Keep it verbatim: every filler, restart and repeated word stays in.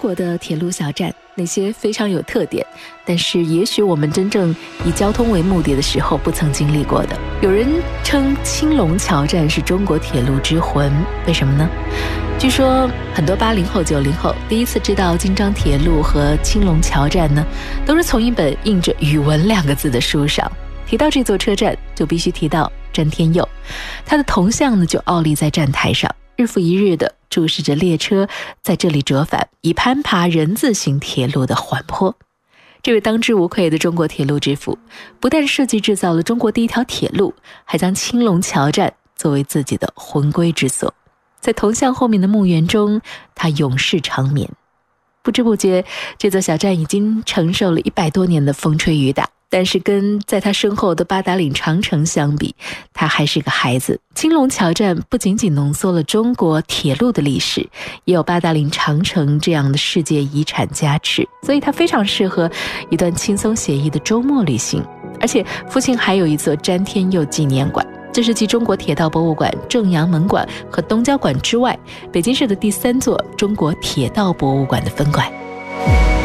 国的铁路小站，那些非常有特点，但是也许我们真正以交通为目的的时候不曾经历过的。有人称青龙桥站是中国铁路之魂，为什么呢？据说很多八零后九零后第一次知道京张铁路和青龙桥站呢，都是从一本印着语文两个字的书上。提到这座车站就必须提到詹天佑，他的铜像呢就傲立在站台上，日复一日地注视着列车在这里折返，以攀爬人字形铁路的缓坡。这位当之无愧的中国铁路之父，不但设计制造了中国第一条铁路，还将青龙桥站作为自己的魂归之所。在铜像后面的墓园中，他永世长眠。不知不觉，这座小站已经承受了一百多年的风吹雨打，但是跟在他身后的八达岭长城相比，他还是个孩子。青龙桥站不仅仅浓缩了中国铁路的历史，也有八达岭长城这样的世界遗产加持，所以它非常适合一段轻松写意的周末旅行。而且附近还有一座詹天佑纪念馆，这是继中国铁道博物馆、正阳门馆和东郊馆之外，北京市的第三座中国铁道博物馆的分馆。